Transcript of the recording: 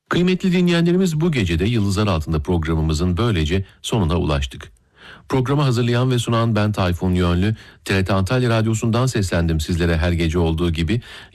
Kıymetli dinleyenlerimiz, bu gece de Yıldızlar Altında programımızın böylece sonuna ulaştık. Programı hazırlayan ve sunan ben Tayfun Yönlü, TRT Antalya Radyosu'ndan seslendim sizlere her gece olduğu gibi.